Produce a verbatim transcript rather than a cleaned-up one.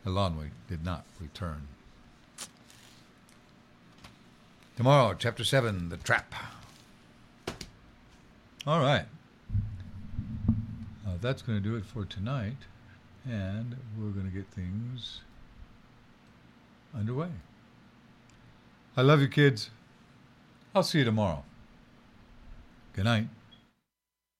Eilonwy did not return. Tomorrow, Chapter seven, The Trap. All right. Uh, that's going to do it for tonight, and we're going to get things underway. I love you, kids. I'll see you tomorrow. Good night.